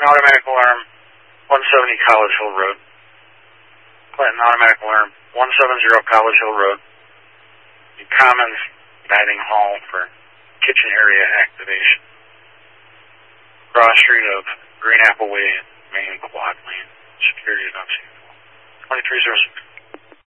automatic alarm, 170 College Hill Road. Clinton automatic alarm, 170 College Hill Road. The Commons Dining Hall for kitchen area activation. Cross street of Green Apple Way, Main Quad Lane. Security is on scene. 2306.